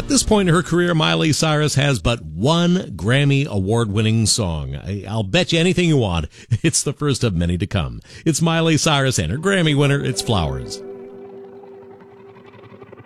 this point in her career, Miley Cyrus has but one Grammy award-winning song. I'll bet you anything you want. It's the first of many to come. It's Miley Cyrus and her Grammy winner, it's Flowers.